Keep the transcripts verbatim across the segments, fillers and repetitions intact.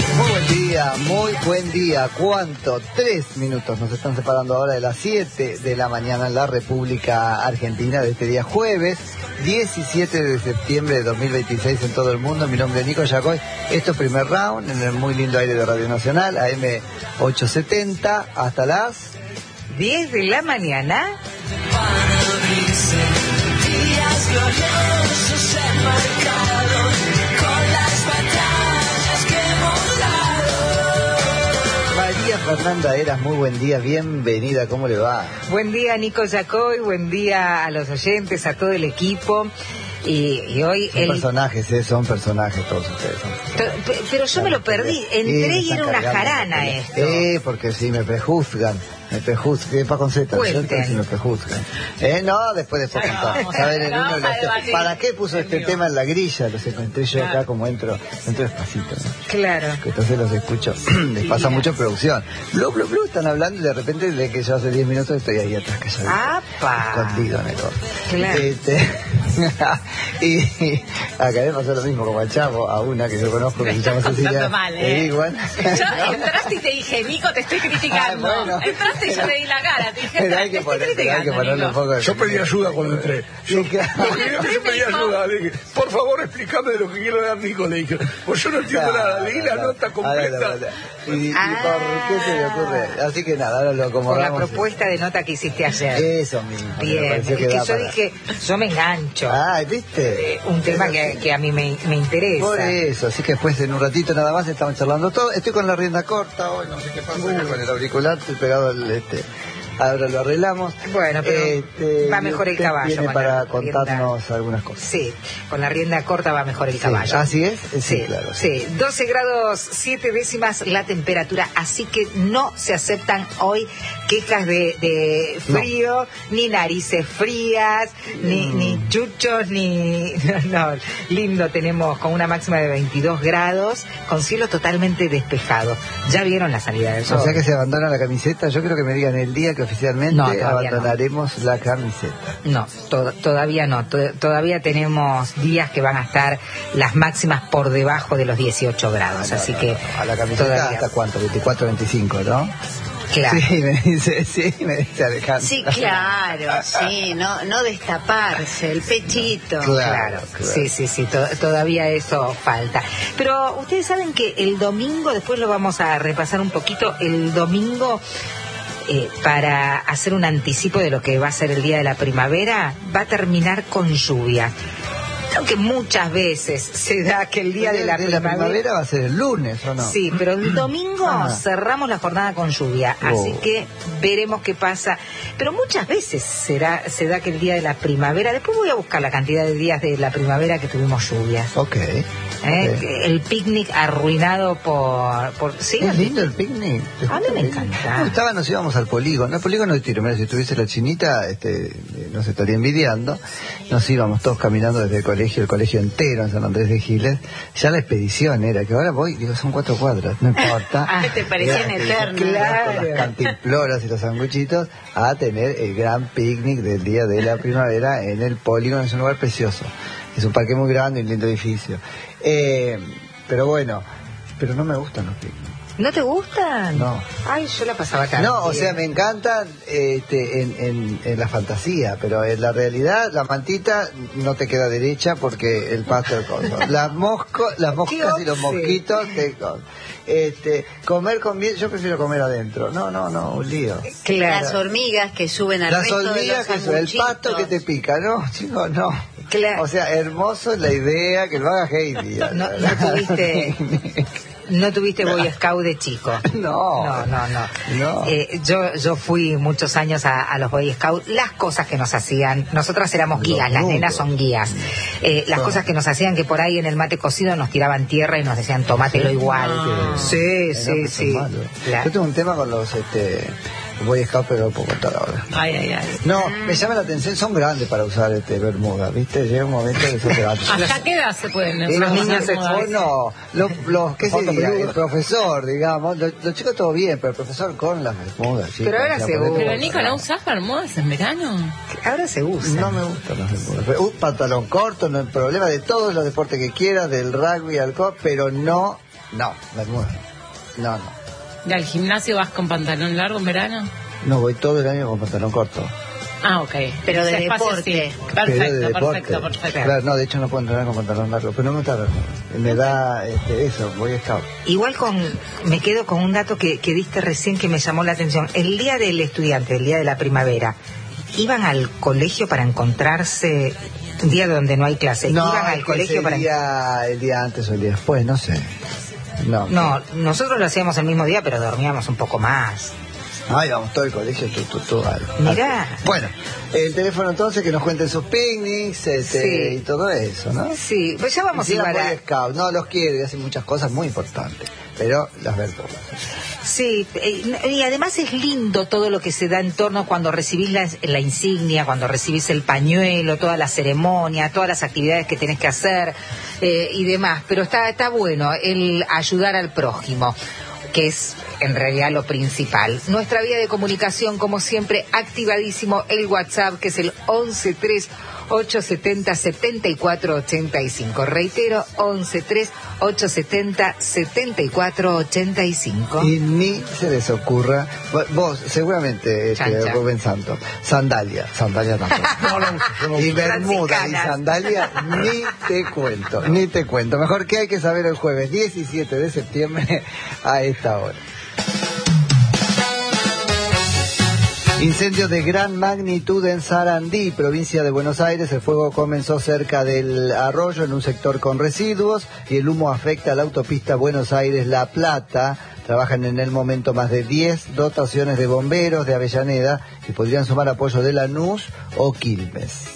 Muy buen día, muy buen día. ¿Cuánto? Tres minutos nos están separando ahora de las siete de la mañana en la República Argentina de este día jueves, diecisiete de septiembre de dos mil veintiséis en todo el mundo. Mi nombre es Nico Yacoy. Esto es Primer Round en el muy lindo aire de Radio Nacional, A M ochocientos setenta, hasta las diez de la mañana. Días gloriosos enmarcados con las batallas que hemos dado. María Fernanda Eras, muy buen día, bienvenida, ¿cómo le va? Buen día, Nico Yacoy, buen día a los oyentes, a todo el equipo. Y, y hoy son el... personajes, ¿eh? Son personajes todos ustedes. Son personajes. To- Pero yo me lo perdí, entré y era una jarana esto. Eh, porque si me prejuzgan. Me prejuzgan, para con Z, Cuenten. si me prejuzgan. Eh, no, después después contamos. A ver, el uno, los- ¿para qué puso este tema en la grilla? Los encontré yo acá como entro, entro despacito, ¿no? Claro. Que entonces los escucho. Les pasa mucho en producción. Blu, blu, blu, están hablando y de repente de que yo hace diez minutos estoy ahí atrás calladito. ¡Apa! Escondido en el cofre. Claro. Este, y, y acá me pasó lo mismo como al chavo, a una que yo conozco que se llama Cecilia. Mal, ¿eh? Igual. Yo entraste y te dije, Nico, te estoy criticando. Ah, bueno. Entraste y yo te di la cara. Te dije, Pero hay te que, estoy poner, pero hay que criticando, ponerle un Nico. poco de... Yo pedí ayuda cuando entré. Yo, Sí, claro. porque yo, yo pedí ayuda. Le dije, por favor, explícame de lo que quiere dar Nico. Le dije, pues yo no entiendo nada. Leí la nota completa. ¿Y, y Ah. por qué se le ocurre? Así que nada, ahora lo Por la acomodamos. propuesta de nota que hiciste ayer. Eso mismo. me Bien, pareció es que da yo para- dije, yo me engancho. Ah, ¿viste? Eh, un tema que, que a mí me, me interesa. Por eso, así que después en un ratito nada más estamos charlando todo. Estoy con la rienda corta hoy, no sé qué pasa acá con el auricular, estoy pegado al este. Ahora lo arreglamos. Bueno, pero Este, va y mejor el usted caballo Viene con para la contarnos rienda. algunas cosas. Sí, con la rienda corta va mejor el Sí, caballo. ¿así es? Sí, Sí, claro. sí. doce grados siete décimas la temperatura, así que no se aceptan hoy quejas de, de frío, ni narices frías, ni, Mm. ni chuchos, ni... No, no, lindo tenemos con una máxima de veintidós grados, con cielo totalmente despejado. ¿Ya vieron la salida del sol? O sea que se abandona la camiseta. Yo creo que me digan el día que oficialmente No, todavía abandonaremos la camiseta. No, to- todavía no. To- todavía tenemos días que van a estar las máximas por debajo de los dieciocho grados. Ah, no, así no, que no. A la camiseta todavía. hasta cuánto, veinticuatro, veinticinco, ¿no? Claro. Sí, me dice, sí, me dice Alejandro. Sí, claro, sí, no, no destaparse, el pechito. Claro. Claro, sí, sí, sí, to- todavía eso falta. Pero ustedes saben que el domingo, después lo vamos a repasar un poquito, el domingo, eh, para hacer un anticipo de lo que va a ser el día de la primavera, va a terminar con lluvia. Aunque muchas veces se da que el día de la, primavera... primavera va a ser el lunes, ¿o no? Sí, pero el domingo Ah. cerramos la jornada con lluvia, Oh. así que veremos qué pasa. Pero muchas veces será, se da que el día de la primavera, después voy a buscar la cantidad de días de la primavera que tuvimos lluvias. Ok. ¿eh? ok. El picnic arruinado por... por ¿sí? Es lindo el picnic. ¿Te A mí gusta me el encanta. picnic? Me gustaba, nos íbamos al polígono. El polígono de tiro, mira, si estuviese la chinita, este, eh, nos estaría envidiando. Nos íbamos todos caminando desde el colegio, el colegio entero en San Andrés de Giles. Ya la expedición era, que ahora voy, digo, son cuatro cuadras, no importa. Ah, te parecían Era, eternas. Con Claro. las cantimploras y los sanguchitos, a tener el gran picnic del día de la primavera en el polígono. Es un lugar precioso. Es un parque muy grande y un lindo edificio. Eh, pero bueno, pero no me gustan los picnics. ¿No te gustan? No. Ay, yo la pasaba acá. No, o sea, me encantan este, en, en, en la fantasía, pero en la realidad la mantita no te queda derecha porque el pasto el coso. Las, mosco, las moscas y los obse. mosquitos te con- este, comer con miel, yo prefiero comer adentro. No, no, no, un lío. Claro. Las hormigas que suben al Las resto de hormigas, los que son el pasto sanguchitos. que te pica, no, chico, no. Claro. O sea, hermoso la idea que lo haga Heidi. No, no tuviste... No tuviste Boy Scout de chico. No. No, no, no. No. Eh, yo, yo fui muchos años a, a los Boy Scouts. Las cosas que nos hacían, nosotras éramos Los guías, las nudos. nenas son guías. Eh, las Ah. cosas que nos hacían que por ahí en el mate cocido nos tiraban tierra y nos decían tomátelo ¿Sí? igual. Ah. Sí, Era sí, muy sí. malo. La- Yo tengo un tema con los este, Boy Scout, pero lo puedo contar ahora. Ay, ay, ay. No, me llama la atención, son grandes para usar este bermuda, ¿viste? Llega un momento que son grandes. ¿Hasta qué edad se pueden Y usar los niños las se bermudas? no, los, los ¿qué Falta sería? peludo. El profesor, digamos, los, los chicos todo bien, pero el profesor con las bermudas, chicos, Pero ahora o sea, se ponete- usa. Pero Nico, ¿no usás bermudas en verano? Ahora se usa. No me gustan las bermudas. Pero, Un pantalón corto, no hay problema, de todos los deportes que quieras, del rugby al golf, pero no No, bermuda. No, no. ¿Y al gimnasio vas con pantalón largo en verano? No, voy todo el año con pantalón corto. Ah, ok. Pero de Ese espacio deporte. sí. Pero de Perfecto, deporte. perfecto, perfecto. Claro, no, de hecho no puedo entrenar con pantalón largo, pero no me gusta, me da este, eso, voy a scout. Igual con, me quedo con un dato que, que diste recién que me llamó la atención. El día del estudiante, el día de la primavera, ¿iban al colegio para encontrarse un día donde no hay clase? No, ¿Iban al es que colegio ese para día, el día antes o el día después, no sé. No, No, nosotros lo hacíamos el mismo día, pero dormíamos un poco más. Ay, vamos todo el colegio, tú, tú, tú. Al, Mirá. al- Bueno, el teléfono entonces que nos cuenten sus picnics este, Sí. y todo eso, ¿no? Sí, pues ya vamos a Sigan igual a... Boy Scout, no los quiero y hacen muchas cosas muy importantes, pero las ver todas. Sí, eh, y además es lindo todo lo que se da en torno cuando recibís la, la insignia, cuando recibís el pañuelo, toda la ceremonia, todas las actividades que tenés que hacer eh, y demás. Pero está, está bueno el ayudar al prójimo, que es en realidad lo principal. Nuestra vía de comunicación, como siempre, activadísimo el WhatsApp, que es el once tres ocho setenta setenta y cuatro ochenta y cinco. Reitero, once tres ocho setenta setenta y cuatro ochenta y cinco. Y ni se les ocurra, vo- vos seguramente, este, Chancha. Rubén Santo, sandalia, sandalia tampoco. No, no, yo no Y uso. bermuda y Franciscanas. sandalia, ni te cuento, ni te cuento. Mejor que hay que saber el jueves diecisiete de septiembre a esta hora. Incendio de gran magnitud en Sarandí, provincia de Buenos Aires. El fuego comenzó cerca del arroyo en un sector con residuos y el humo afecta a la autopista Buenos Aires-La Plata. Trabajan en el momento más de diez dotaciones de bomberos de Avellaneda y podrían sumar apoyo de Lanús o Quilmes.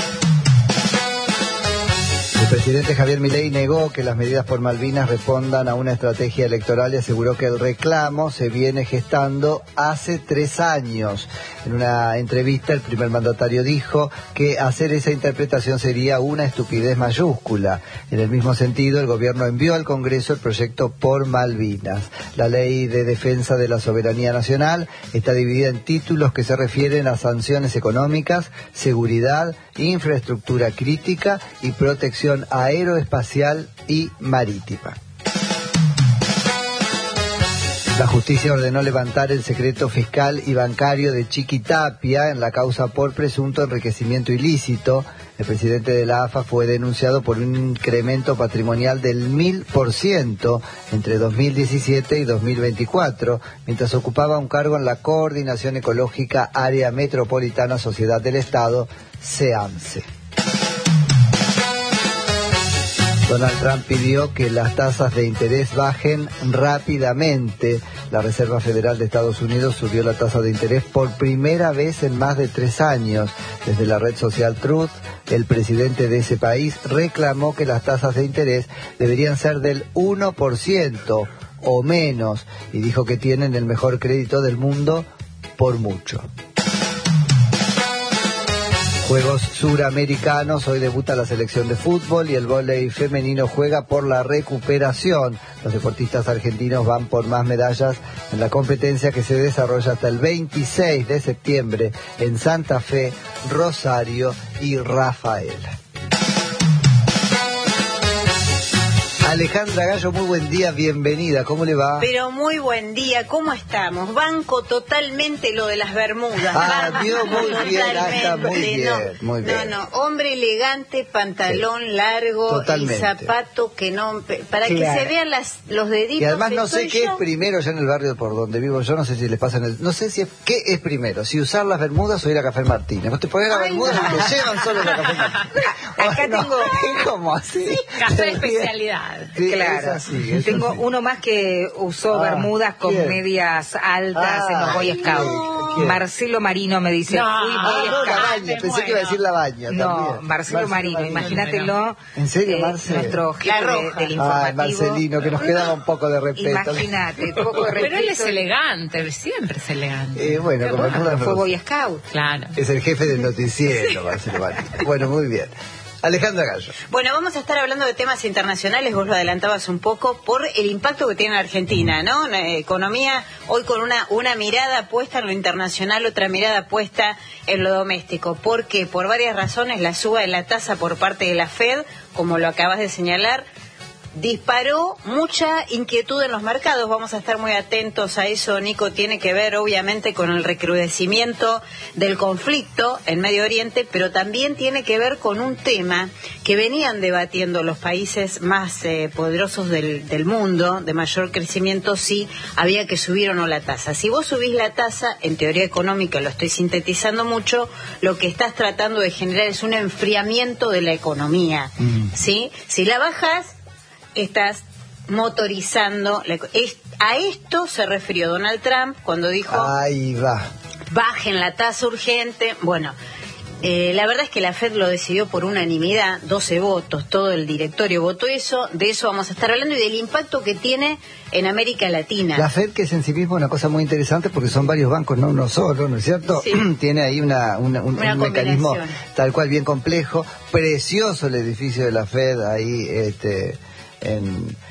El presidente Javier Milei negó que las medidas por Malvinas respondan a una estrategia electoral y aseguró que el reclamo se viene gestando hace tres años. En una entrevista, el primer mandatario dijo que hacer esa interpretación sería una estupidez mayúscula. En el mismo sentido, el gobierno envió al Congreso el proyecto por Malvinas. La ley de defensa de la soberanía nacional está dividida en títulos que se refieren a sanciones económicas, seguridad, infraestructura crítica y protección aeroespacial y marítima. La justicia ordenó levantar el secreto fiscal y bancario de Chiquitapia en la causa por presunto enriquecimiento ilícito. El presidente de la A F A fue denunciado por un incremento patrimonial del mil por ciento entre dos mil diecisiete y dos mil veinticuatro, mientras ocupaba un cargo en la Coordinación Ecológica Área Metropolitana Sociedad del Estado, SEAMSE. Donald Trump pidió que las tasas de interés bajen rápidamente. La Reserva Federal de Estados Unidos subió la tasa de interés por primera vez en más de tres años. Desde la red social Truth, el presidente de ese país reclamó que las tasas de interés deberían ser del uno por ciento o menos y dijo que tienen el mejor crédito del mundo por mucho. Juegos Suramericanos, hoy debuta la selección de fútbol y el vóley femenino juega por la recuperación. Los deportistas argentinos van por más medallas en la competencia que se desarrolla hasta el veintiséis de septiembre en Santa Fe, Rosario y Rafaela. Alejandra Gallo, muy buen día, bienvenida, ¿cómo le va? Pero muy buen día, ¿cómo estamos? Banco totalmente lo de las bermudas. Ah, Banco vio muy bien, ah, está muy totalmente. bien, no, muy bien. No, no, hombre elegante, pantalón largo Totalmente. y zapato que no... Para Claro. que se vean las, los deditos. Y además que no sé soy qué yo. es primero ya en el barrio por donde vivo yo, no sé si les pasa en el... No sé si es... ¿Qué es primero? Si usar las bermudas o ir a Café Martínez. Vos te pones las Ay, bermudas no. y te llevan solo a Café Martínez. Acá Bueno, tengo- es como así. Café especialidad. Sí, Claro. es así, es Tengo así. uno más que usó Ah, bermudas con ¿quién? medias altas Ah, en los Boy ay, Scouts. ¿quién? Marcelo Marino me dice, No. fui Ah, Boy no, la Scout. baña, me pensé que iba a decir la baña No, también. Marcelo Marino, imagínatelo. ¿En serio, eh, Marce? Nuestro La jefe de- roja. del Ah, informativo. Marcelino, que nos quedaba un poco de respeto. Imagínate, poco de respeto. Pero él es elegante, siempre es elegante. Eh, bueno, Qué con raro. bermudas Fue no. Boy Scout. Claro. Es el jefe del noticiero, Marcelo Marino. Bueno, muy bien. Alejandra Gallo. Bueno, vamos a estar hablando de temas internacionales, vos lo adelantabas un poco, por el impacto que tiene en Argentina, ¿no? La economía hoy con una, una mirada puesta en lo internacional, otra mirada puesta en lo doméstico. ¿Por qué? Por varias razones, la suba de la tasa por parte de la Fed, como lo acabas de señalar, disparó mucha inquietud en los mercados. Vamos a estar muy atentos a eso, Nico. Tiene que ver obviamente con el recrudecimiento del conflicto en Medio Oriente, pero también tiene que ver con un tema que venían debatiendo los países más eh, poderosos del, del mundo, de mayor crecimiento, si había que subir o no la tasa. Si vos subís la tasa, en teoría económica, lo estoy sintetizando mucho, lo que estás tratando de generar es un enfriamiento de la economía, mm. ¿sí? Si la bajas, estás motorizando la, es, a esto se refirió Donald Trump cuando dijo ahí va, bajen la tasa urgente. Bueno, eh, la verdad es que la Fed lo decidió por unanimidad, doce votos, todo el directorio votó eso. De eso vamos a estar hablando y del impacto que tiene en América Latina. La Fed, que es en sí misma una cosa muy interesante porque son varios bancos, no uno solo, ¿no es cierto? Sí. Tiene ahí una, una, un, una un mecanismo tal cual bien complejo, precioso el edificio de la Fed ahí este en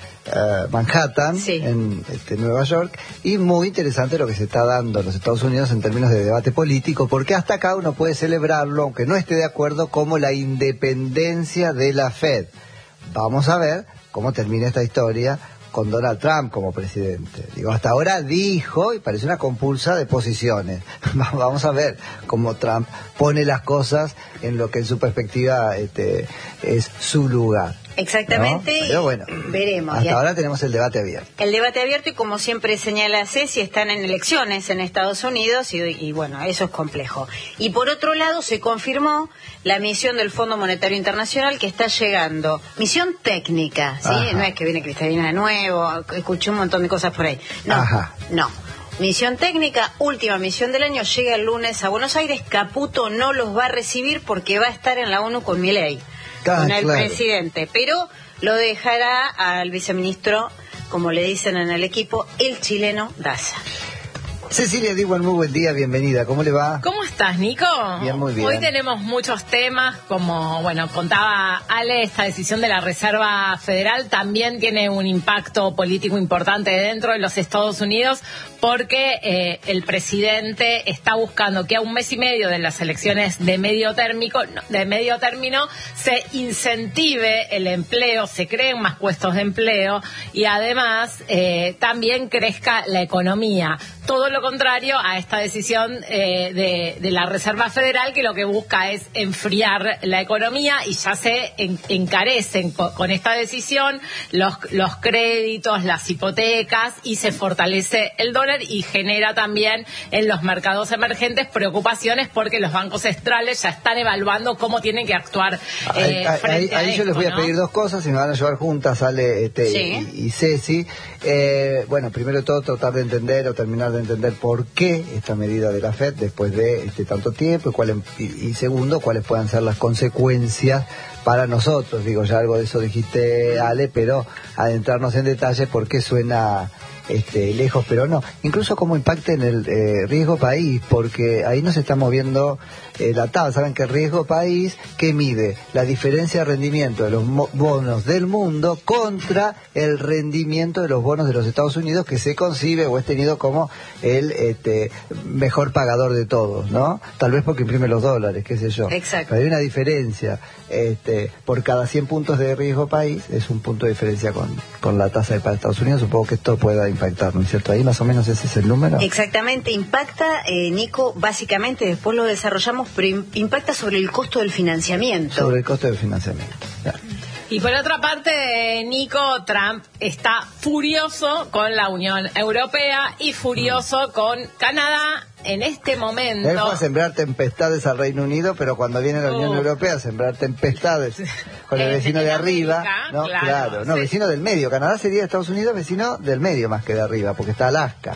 uh, Manhattan, sí. en este, Nueva York, y muy interesante lo que se está dando en los Estados Unidos en términos de debate político, porque hasta acá uno puede celebrarlo, aunque no esté de acuerdo, como la independencia de la Fed. Vamos a ver cómo termina esta historia con Donald Trump como presidente. Digo, hasta ahora dijo, y parece una compulsa de posiciones. Vamos a ver cómo Trump pone las cosas en lo que en su perspectiva este, es su lugar. Exactamente, ¿no? Pero bueno, veremos. Hasta ahora tenemos el debate abierto. El debate abierto y como siempre señala Ceci, están en elecciones en Estados Unidos y, y bueno, eso es complejo. Y por otro lado se confirmó la misión del Fondo Monetario Internacional que está llegando. Misión técnica, ¿sí? Ajá. No es que viene Cristalina de nuevo, escuché un montón de cosas por ahí. No, Ajá. no. Misión técnica, última misión del año, llega el lunes a Buenos Aires. Caputo no los va a recibir porque va a estar en la ONU con Milei. Ah, con el claro. presidente, pero lo dejará al viceministro, como le dicen en el equipo, el chileno Daza. Cecilia Diwan, muy buen día, bienvenida. ¿Cómo le va? ¿Cómo estás, Nico? Bien, muy bien. Hoy tenemos muchos temas, como, bueno, contaba Ale, esta decisión de la Reserva Federal también tiene un impacto político importante dentro de los Estados Unidos, porque eh, el presidente está buscando que a un mes y medio de las elecciones de medio térmico, de medio término se incentive el empleo, se creen más puestos de empleo y además eh, también crezca la economía. Todo lo contrario a esta decisión eh, de, de la Reserva Federal, que lo que busca es enfriar la economía y ya se en, encarecen con, con esta decisión los, los créditos, las hipotecas y se fortalece el dólar y genera también en los mercados emergentes preocupaciones porque los bancos centrales ya están evaluando cómo tienen que actuar eh, ahí, frente ahí, ahí a yo esto, les voy a ¿no? pedir dos cosas y me van a llevar juntas, Ale este, sí. y, y Ceci. Eh, bueno, primero de todo tratar de entender o terminar de entender por qué esta medida de la Fed después de este tanto tiempo y, cuál, y, y segundo, cuáles puedan ser las consecuencias para nosotros. Digo, ya algo de eso dijiste, Ale, pero adentrarnos en detalle por qué suena este, lejos, pero no. Incluso cómo impacta en el eh, riesgo país, porque ahí nos está moviendo eh, la tabla. Saben que el riesgo país, que mide la diferencia de rendimiento de los bonos del mundo contra el rendimiento de los bonos de los Estados Unidos, que se concibe o es tenido como el este, mejor pagador de todos, ¿no? Tal vez porque imprime los dólares, qué sé yo. Exacto. Pero hay una diferencia. Este, por cada cien puntos de riesgo país es un punto de diferencia con, con la tasa de para Estados Unidos. Supongo que esto pueda impactar, ¿no es cierto? Ahí más o menos ese es el número. Exactamente, impacta, eh, Nico, básicamente, después lo desarrollamos, pero impacta sobre el costo del financiamiento. Sobre el costo del financiamiento. Claro. Y por otra parte, Nico, Trump está furioso con la Unión Europea y furioso mm. con Canadá en este momento. Él fue a sembrar tempestades al Reino Unido, pero cuando viene la Unión uh. Europea a sembrar tempestades con el vecino de arriba, ¿no? Claro, claro. no, sí. Vecino del medio. Canadá sería Estados Unidos, vecino del medio más que de arriba, porque está Alaska.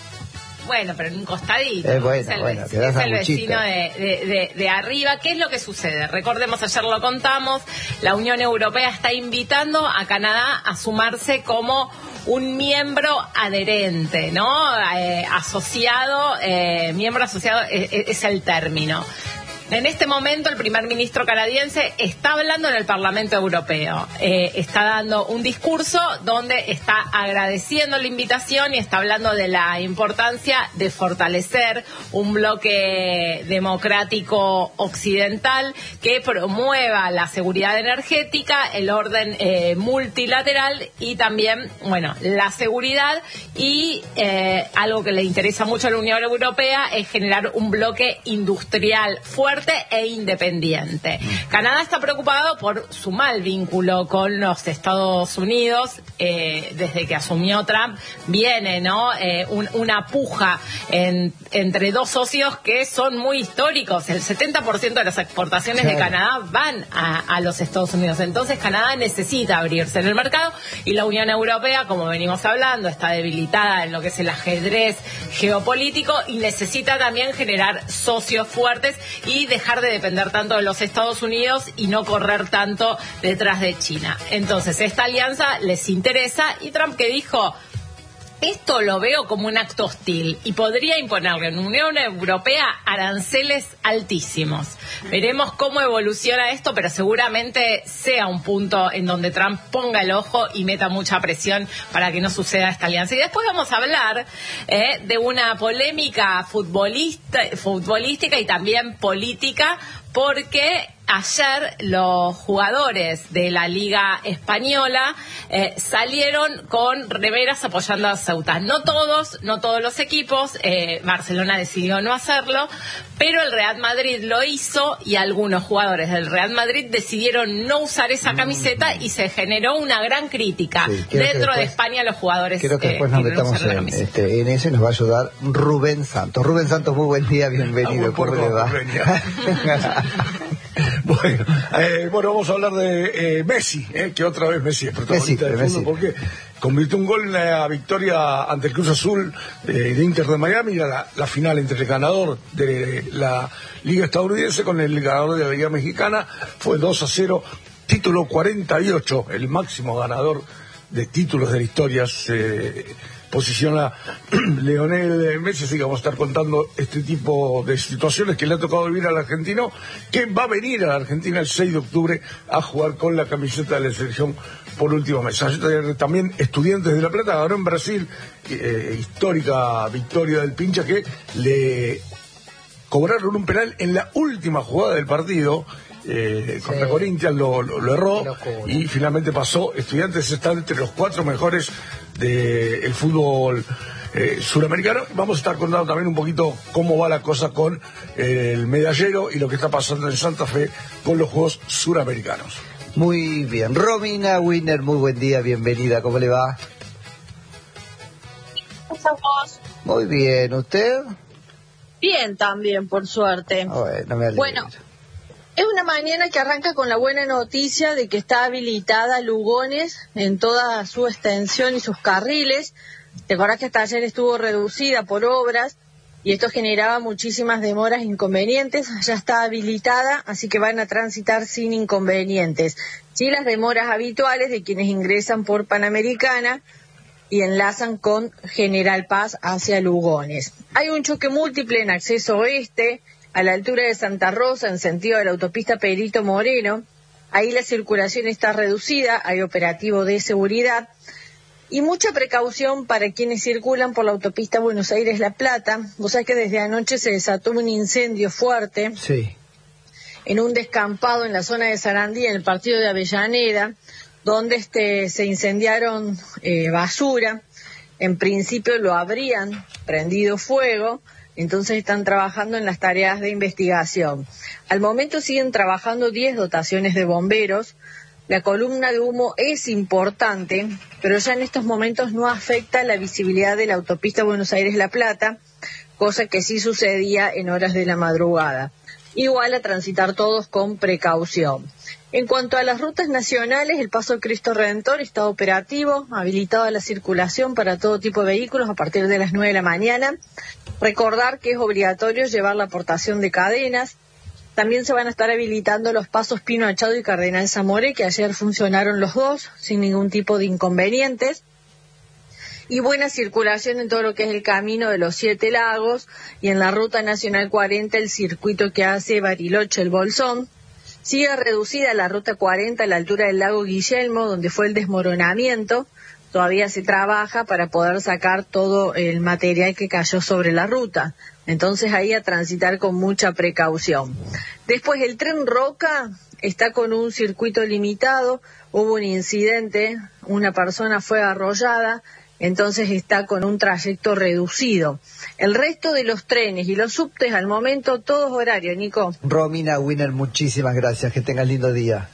Bueno, pero en un costadito. Eh, bueno, es el, bueno, vecino, es el vecino de, de, de, de arriba. ¿Qué es lo que sucede? Recordemos, ayer lo contamos, la Unión Europea está invitando a Canadá a sumarse como un miembro adherente, ¿no? Eh, asociado, eh, miembro asociado es, es el término. En este momento el primer ministro canadiense está hablando en el Parlamento Europeo, eh, está dando un discurso donde está agradeciendo la invitación y está hablando de la importancia de fortalecer un bloque democrático occidental que promueva la seguridad energética, el orden eh, multilateral y también, bueno, la seguridad y eh, algo que le interesa mucho a la Unión Europea es generar un bloque industrial fuerte e independiente. Canadá está preocupado por su mal vínculo con los Estados Unidos. Eh, desde que asumió Trump viene, ¿no? Eh, un, una puja en, entre dos socios que son muy históricos. El setenta por ciento de las exportaciones claro. de Canadá van a, a los Estados Unidos. Entonces Canadá necesita abrirse en el mercado y la Unión Europea, como venimos hablando, está debilitada en lo que es el ajedrez geopolítico y necesita también generar socios fuertes y dejar de depender tanto de los Estados Unidos y no correr tanto detrás de China. Entonces, esta alianza les interesa y Trump que dijo, esto lo veo como un acto hostil y podría imponerle en la Unión Europea aranceles altísimos. Veremos cómo evoluciona esto, pero seguramente sea un punto en donde Trump ponga el ojo y meta mucha presión para que no suceda esta alianza. Y después vamos a hablar eh, de una polémica futbolista, futbolística y también política, porque ayer los jugadores de la Liga Española eh, salieron con remeras apoyando a Ceuta. No todos, no todos los equipos, eh, Barcelona decidió no hacerlo, pero el Real Madrid lo hizo y algunos jugadores del Real Madrid decidieron no usar esa camiseta y se generó una gran crítica sí, dentro después, de España. Los jugadores creo que después eh, nos metamos en, este, en eso y nos va a ayudar Rubén Santos. Rubén Santos, muy buen día, bienvenido. ¿Cómo le va? Bueno, eh, bueno, vamos a hablar de eh, Messi, eh, que otra vez Messi es protagonista del fútbol, porque convirtió un gol en la victoria ante el Cruz Azul de, de Inter de Miami, era la, la final entre el ganador de la Liga Estadounidense con el ganador de la Liga Mexicana, fue dos a cero, título cuarenta y ocho, el máximo ganador de títulos de la historia. Se posiciona Lionel Messi, así que vamos a estar contando este tipo de situaciones que le ha tocado vivir al argentino, que va a venir a la Argentina el seis de octubre a jugar con la camiseta de la selección por última vez. También Estudiantes de La Plata ganó en Brasil, eh, histórica victoria del Pincha, que le cobraron un penal en la última jugada del partido. Eh, contra sí. Corinthians lo, lo, lo erró y finalmente pasó. Estudiantes está entre los cuatro mejores del fútbol eh, suramericano. Vamos a estar contando también un poquito cómo va la cosa con eh, el medallero y lo que está pasando en Santa Fe con los Juegos Suramericanos. Muy bien, Romina Winner, muy buen día, bienvenida, ¿cómo le va? ¿Cómo estás? Muy bien, ¿usted? Bien también, por suerte. Bueno, me alegro. Bueno, es una mañana que arranca con la buena noticia de que está habilitada Lugones en toda su extensión y sus carriles. Te acordás que hasta ayer estuvo reducida por obras y esto generaba muchísimas demoras e inconvenientes. Ya está habilitada, así que van a transitar sin inconvenientes. Sí, las demoras habituales de quienes ingresan por Panamericana y enlazan con General Paz hacia Lugones. Hay un choque múltiple en acceso oeste, a la altura de Santa Rosa, en sentido de la autopista Perito Moreno. Ahí la circulación está reducida, hay operativo de seguridad y mucha precaución para quienes circulan por la autopista Buenos Aires-La Plata. Vos sabés que desde anoche se desató un incendio fuerte sí. en un descampado en la zona de Sarandí, en el partido de Avellaneda, donde este, se incendiaron eh, basura. En principio lo habrían prendido fuego. Entonces están trabajando en las tareas de investigación. Al momento siguen trabajando diez dotaciones de bomberos. La columna de humo es importante, pero ya en estos momentos no afecta la visibilidad de la autopista Buenos Aires-La Plata, cosa que sí sucedía en horas de la madrugada. Igual a transitar todos con precaución. En cuanto a las rutas nacionales, el Paso Cristo Redentor está operativo, habilitado a la circulación para todo tipo de vehículos a partir de las nueve de la mañana. Recordar que es obligatorio llevar la aportación de cadenas. También se van a estar habilitando los pasos Pino Achado y Cardenal Zamoré, que ayer funcionaron los dos sin ningún tipo de inconvenientes. y buena circulación en todo lo que es el camino de los Siete Lagos y en la Ruta Nacional cuarenta, el circuito que hace Bariloche-El Bolsón. Sigue reducida la Ruta cuarenta a la altura del lago Guillermo, donde fue el desmoronamiento. Todavía se trabaja para poder sacar todo el material que cayó sobre la ruta. Entonces ahí a transitar con mucha precaución. Después el tren Roca está con un circuito limitado. Hubo un incidente, una persona fue arrollada, entonces está con un trayecto reducido. El resto de los trenes y los subtes al momento, todos horarios, Nico. Romina Winner, muchísimas gracias, que tengas lindo día.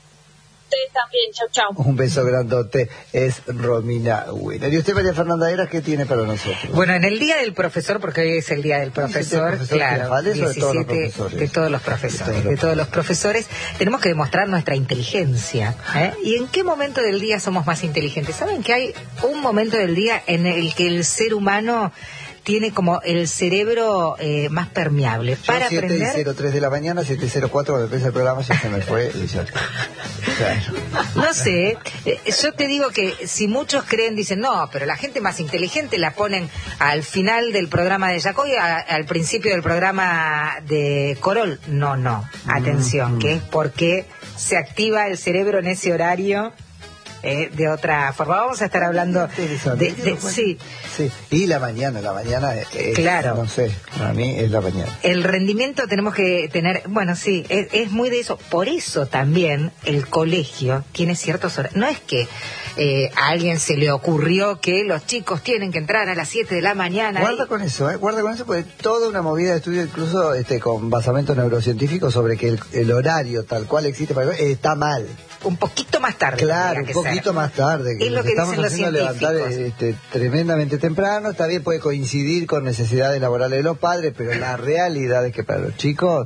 Ustedes también, chau, chau. Un beso grandote, es Romina Winner. ¿Y usted, María Fernanda Eras, qué tiene para nosotros? Bueno, en el Día del Profesor, porque hoy es el Día del Profesor, profesor claro, diecisiete de todos los profesores, de todos los profesores, tenemos que demostrar nuestra inteligencia. ¿eh? ¿Y en qué momento del día somos más inteligentes? ¿Saben que hay un momento del día en el que el ser humano tiene como el cerebro eh, más permeable para siete aprender? y cero tres de la mañana, siete y cero cuatro, cuando empieza el programa ya se me fue y ya. Claro. No sé, eh, yo te digo que si muchos creen, dicen, no, pero la gente más inteligente la ponen al final del programa de Yacoy, a, al principio del programa de Corol. No, no, atención, mm-hmm. que es porque se activa el cerebro en ese horario. Eh, de otra forma. Vamos a estar hablando de, de sí. sí y la mañana la mañana es, claro, no sé, para mí es la mañana. El rendimiento tenemos que tener, bueno, sí, es, es muy de eso. Por eso también el colegio tiene ciertos horarios. No es que eh, a alguien se le ocurrió que los chicos tienen que entrar a las siete de la mañana. Guarda y... con eso, ¿eh? Guarda con eso, porque toda una movida de estudio, incluso este con basamento neurocientífico, sobre que el, el horario tal cual existe para el, está mal. Un poquito más tarde. Claro, un poquito ser. más tarde. Que es lo que estamos dicen los haciendo científicos. Levantar este, tremendamente temprano. Está bien, puede coincidir con necesidades laborales de los padres, pero la realidad es que para los chicos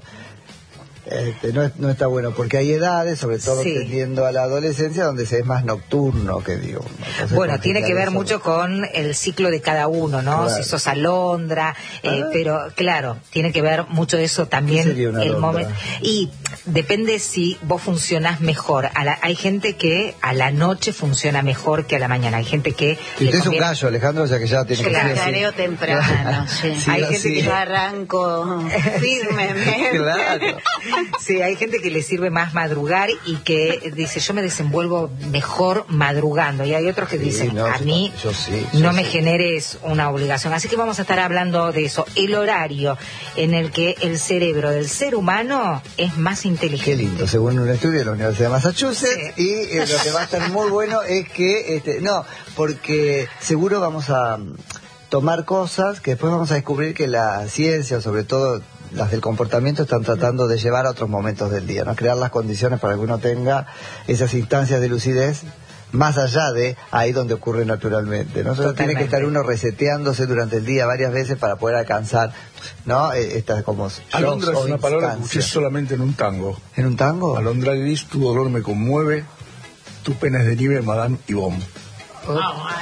este, no, es, no está bueno, porque hay edades, sobre todo sí. tendiendo a la adolescencia, donde se es más nocturno, que digo. No bueno, tiene que ver eso. mucho con el ciclo de cada uno, ¿no? Claro. Si sos alondra, eh, ah. pero claro, tiene que ver mucho de eso también. El momento. Y depende si vos funcionás mejor. A la, hay gente que a la noche funciona mejor que a la mañana. Hay gente que... Si usted es un gallo, Alejandro, o sea que ya tiene claro. que ser Tareo temprano, sí. Sí, hay no, gente sí. que yo arranco firmemente. Claro. Sí, hay gente que le sirve más madrugar y que dice, yo me desenvuelvo mejor madrugando. Y hay otros que sí, dicen, no, a yo, mí yo sí, no yo me sí. generes una obligación. Así que vamos a estar hablando de eso. El horario en el que el cerebro del ser humano es más inteligente. Qué lindo, según un estudio de la Universidad de Massachusetts. Sí. Y eh, lo que va a estar muy bueno es que, este, no, porque seguro vamos a tomar cosas que después vamos a descubrir que la ciencia, sobre todo las del comportamiento, están tratando de llevar a otros momentos del día, ¿no? Crear las condiciones para que uno tenga esas instancias de lucidez más allá de ahí donde ocurre naturalmente, ¿no? Entonces tiene que estar uno reseteándose durante el día varias veces para poder alcanzar, ¿no? Estas como alondra es una palabra que escuché solamente en un tango. ¿En un tango? Alondra gris, tu dolor me conmueve, tu pena es de nieve, Madame Yvonne. Oh.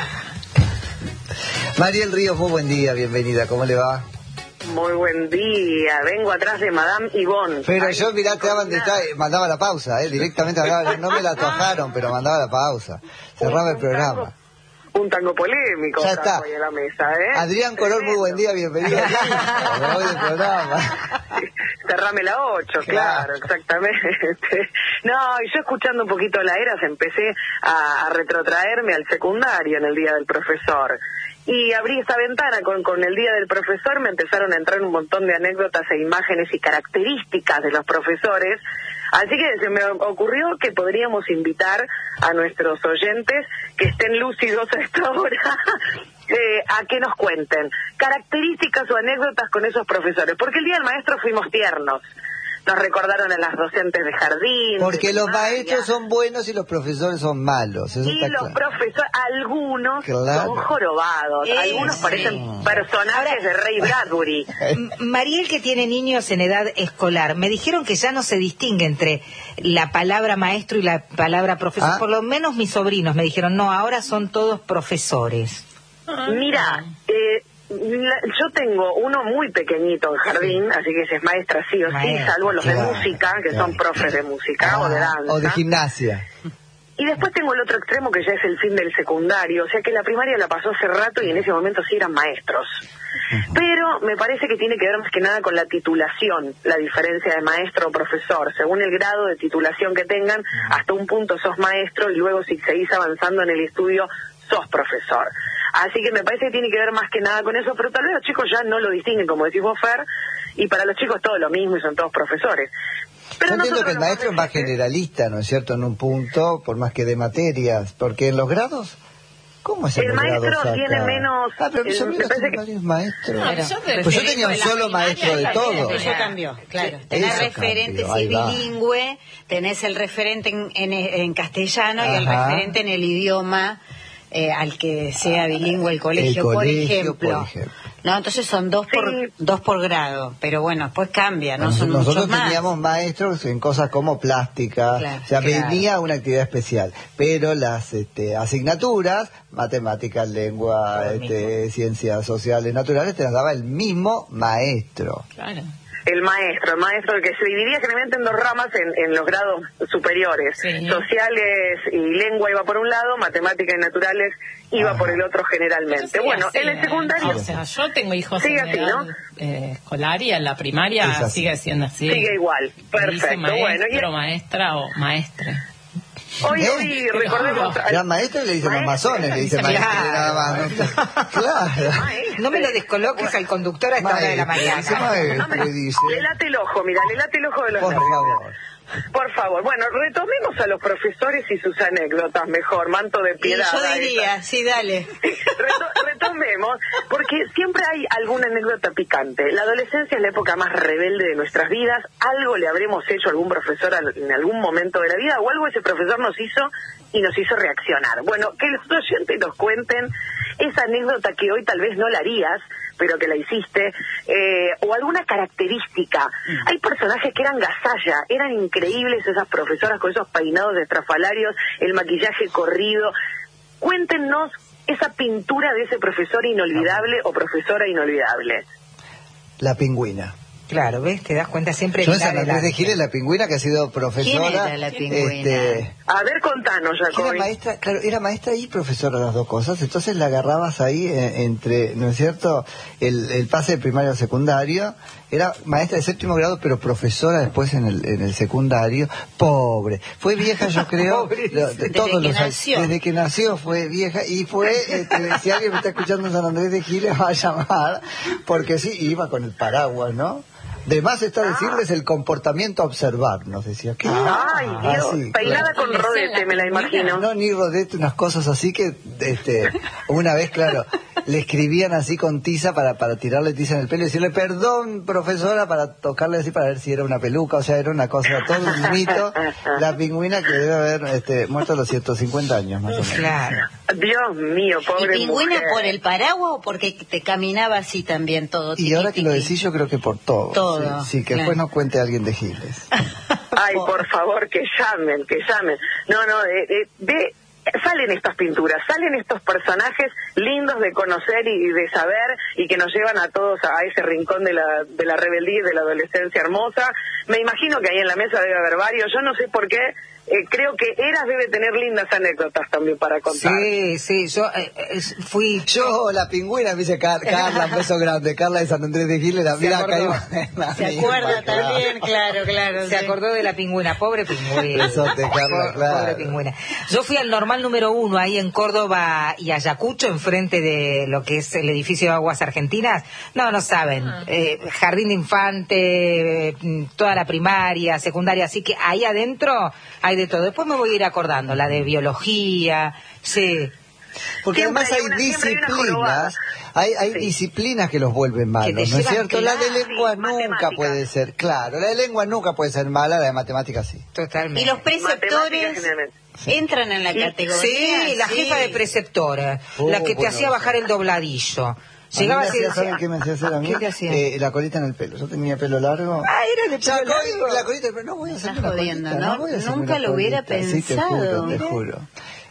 Mariel Ríos, muy buen día, bienvenida, ¿cómo le va? Muy buen día, vengo atrás de Madame Yvonne. Pero Ay, yo, mirá, te daban detalle, mandaba la pausa, eh, directamente mandaba, no me la tocaron, pero mandaba la pausa. Cerraba un, el programa. Un tango, un tango polémico. Ya está. Hoy en la mesa, ¿eh? Adrián Color, muy buen día, bienvenido. Me voy del programa. Sí, cerrame la ocho, claro. claro, exactamente. No, y yo escuchando un poquito la Eras empecé a, a retrotraerme al secundario en el Día del Profesor. Y abrí esta ventana con, con el Día del Profesor, me empezaron a entrar un montón de anécdotas e imágenes y características de los profesores, así que se me ocurrió que podríamos invitar a nuestros oyentes que estén lúcidos a esta hora eh, a que nos cuenten características o anécdotas con esos profesores, porque el Día del Maestro fuimos tiernos. Nos recordaron a las docentes de jardín. Porque los maestros son buenos y los profesores son malos. Eso y está los claro. profesores, algunos claro. son jorobados. Eh, algunos sí. parecen personajes Ahora, de Ray Bradbury. Mariel, que tiene niños en edad escolar, me dijeron que ya no se distingue entre la palabra maestro y la palabra profesor. ¿Ah? Por lo menos mis sobrinos me dijeron, no, ahora son todos profesores. Mira, eh... yo tengo uno muy pequeñito en jardín, sí. así que ese es maestra sí o sí, salvo los de claro, música, que claro. son profes de música ah, o de danza. O de gimnasia. Y después tengo el otro extremo que ya es el fin del secundario, o sea que la primaria la pasó hace rato y en ese momento sí eran maestros. Pero me parece que tiene que ver más que nada con la titulación, la diferencia de maestro o profesor. Según el grado de titulación que tengan, hasta un punto sos maestro y luego si seguís avanzando en el estudio, sos profesor. Así que me parece que tiene que ver más que nada con eso, pero tal vez los chicos ya no lo distinguen, como decís vos, Fer, y para los chicos todo lo mismo y son todos profesores. Pero yo entiendo que el maestro es más generalista, ¿no es cierto?, en un punto, por más que de materias, porque en los grados, ¿cómo es el, el maestro acá? Tiene menos... Ah, pero yo me parece que varios maestros. No, yo pues yo tenía un solo maestro de todo. Eso cambió, claro. Tenés Eso referente, cambió, si ahí va. bilingüe, tenés el referente en, en, en castellano Ajá. y el referente en el idioma eh, al que sea bilingüe el colegio, El por, colegio, ejemplo. por ejemplo. No, entonces son dos por Sí. dos por grado, pero bueno, después cambia, no son Nosotros muchos más. teníamos maestros en cosas como plástica, Claro, o sea, claro. venía una actividad especial, pero las este, asignaturas, matemáticas, lengua, este, ciencias sociales, naturales, te las daba el mismo maestro. Claro. El maestro, el maestro que se dividía generalmente en dos ramas en, en los grados superiores. Sí. Sociales y lengua iba por un lado, matemáticas y naturales iba Ajá. por el otro generalmente. Pero Bueno, sigue en el así, secundario ¿eh? O sea, yo tengo hijos Sigue en así, edad ¿no? eh, escolar y en la primaria Es así. sigue siendo así. sigue igual. Dice Perfecto. maestro, Bueno, y maestra o maestre. hoy, ¿Eh? hoy recordemos... al- Eran maestros y le dicen los Maestro. masones, le dicen Claro. maestro nada más. ¿no? Claro. Maestro. No me lo descoloques al conductor a esta hora de la Maestro, dice mañana. No me- maestro, dice. Le late el ojo, mira, le late el ojo de los Por nervios. favor. Por favor. Bueno, retomemos a los profesores y sus anécdotas mejor, manto de Y piedad. yo a diría, sí, dale. Reto- retomemos, porque siempre hay alguna anécdota picante. La adolescencia es la época más rebelde de nuestras vidas. Algo le habremos hecho a algún profesor al- en algún momento de la vida, o algo ese profesor nos hizo y nos hizo reaccionar. Bueno, que los oyentes nos cuenten esa anécdota que hoy tal vez no la harías, pero que la hiciste, eh, o alguna característica. Hay personajes que eran gasalla, eran increíbles esas profesoras con esos peinados estrafalarios, el maquillaje corrido. Cuéntenos esa pintura de ese profesor inolvidable o profesora inolvidable. La pingüina. Claro, ¿ves? Te das cuenta siempre Yo de en San Andrés de Giles, la pingüina que ha sido profesora. ¿Quién era la pingüina? Este, A ver, contanos, Era Jacobi. maestra, claro, era maestra y profesora las dos cosas, entonces la agarrabas ahí eh, entre, ¿no es cierto?, el, el pase de primario a secundario. Era maestra de séptimo grado, pero profesora después en el, en el secundario. Pobre. Fue vieja, yo creo. lo- de- Desde todos que los años- nació. Desde que nació fue vieja. Y fue, este, si alguien me está escuchando en San Andrés de Giles, va a llamar. Porque sí, iba con el paraguas, ¿no? De más está decirles el comportamiento a observar, nos decía. ¿Qué? Ay, Dios, Así, peinada claro. con rodete, me la imagino. No, ni rodete, unas cosas así que, este, una vez, claro, le escribían así con tiza para, para tirarle tiza en el pelo y decirle, perdón, profesora, para tocarle así para ver si era una peluca, o sea, era una cosa, todo un mito. La pingüina que debe haber, este, muerto a los ciento cincuenta años, más o menos. Claro. Dios mío, ¿Y pobre pingüina mujer. por el paraguas o porque te caminaba así también todo? Y ahora que lo tiqui, decís, yo creo que por todo. Todo, Sí, sí, que claro. después nos cuente alguien de Giles. Ay, por favor, que llamen, que llamen. No, no, de, de- de- salen estas pinturas, salen estos personajes lindos de conocer y de saber y que nos llevan a todos a ese rincón de la, de la rebeldía y de la adolescencia hermosa. Me imagino que ahí en la mesa debe haber varios, yo no sé por qué. Eh, creo que Eras debe tener lindas anécdotas también para contar. Sí, sí, yo eh, eh, fui... Yo, la pingüina, me dice Car- Carla, un beso grande, Carla de San Andrés de Giles, la mira acá acordó. iba- ¿Se acuerda también? Claro, claro. Se sí. acordó de la pingüina, pobre pingüina. Besote, Carla, Po- claro. Pobre pingüina. Yo fui al normal número uno ahí en Córdoba y Ayacucho, enfrente de lo que es el edificio de Aguas Argentinas. No, no saben. Eh, jardín de infante, eh, toda la primaria, secundaria, así que ahí adentro hay de todo. Después me voy a ir acordando, la de biología, sí. Porque Siempre además hay hay una- siempre hay una jorobada. disciplinas, hay, hay Sí. disciplinas que los vuelven malos, Que te ¿no es llevan cierto? La de claro. lengua Sí, nunca matemáticas. puede ser, claro, la de lengua nunca puede ser mala, la de matemáticas sí. Totalmente. ¿Y los Matemáticas preceptores generalmente. entran en la Y- categoría? Sí, la jefa de preceptora, Oh, la que te bueno, hacía bajar el dobladillo. A mí Llegaba me así y hacía, decía, ¿saben qué me hacía hacer a mí? ¿Qué te hacía? Eh, la colita en el pelo. Yo tenía pelo largo. Ah, era de Ya, pelo col- largo. la colita, pero no voy a hacer Estás una jodiendo, colita, ¿no? voy a hacerme Nunca una lo hubiera colita. Sí, te juro, pensado. te juro.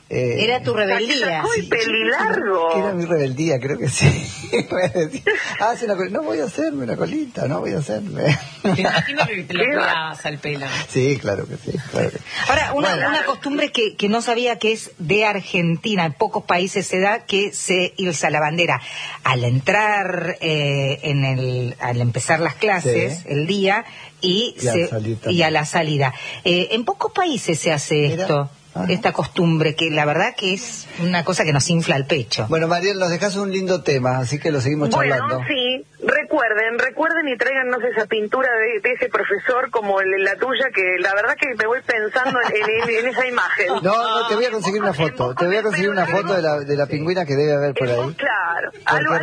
Eh, Era tu rebeldía. Muy pelilargo. Era mi rebeldía, creo que sí. ah, una col- no voy a hacerme una colita, no voy a hacerme. Me imagino que te lo cuidabas al pelo. Sí, claro que sí. Claro que sí. Ahora, una, Bueno. una costumbre que, que no sabía que es de Argentina, en pocos países se da, que se irse la bandera. Al entrar, eh, en el, al empezar las clases, Sí. el día, y, Y al se- salir también. y a la salida. Eh, en pocos países se hace Mira. esto, Ajá. esta costumbre, que la verdad que es una cosa que nos infla el pecho. Bueno, Mariel, nos dejas un lindo tema, así que lo seguimos Bueno, charlando. sí, recuerden, recuerden y tráiganos esa pintura de, de ese profesor como el- la tuya, que la verdad que me voy pensando en, en- en esa imagen. No, no, te voy a conseguir una foto. Te voy a conseguir una foto de la, de la pingüina que debe haber por ahí. Claro, Porque algo,